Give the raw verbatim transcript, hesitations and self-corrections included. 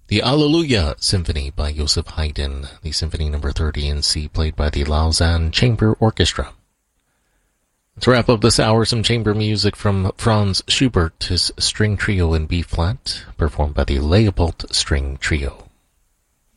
The Alleluia Symphony by Joseph Haydn, the Symphony number thirty in C, played by the Lausanne Chamber Orchestra. To wrap up this hour, some chamber music from Franz Schubert, his String Trio in B-flat, performed by the Leopold String Trio.